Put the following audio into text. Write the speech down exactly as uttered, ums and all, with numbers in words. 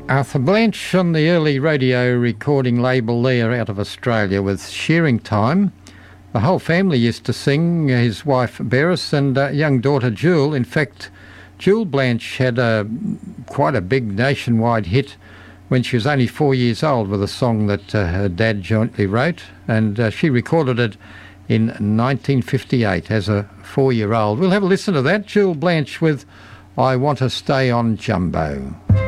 Arthur Blanche on the early radio recording label there out of Australia with Shearing Time. The whole family used to sing, his wife Beres and uh, young daughter Jewel. In fact, Jewel Blanche had a, quite a big nationwide hit when she was only four years old with a song that uh, her dad jointly wrote, and uh, she recorded it in nineteen fifty-eight as a four-year-old. We'll have a listen to that. Jewel Blanche with I Want to Stay on Jumbo.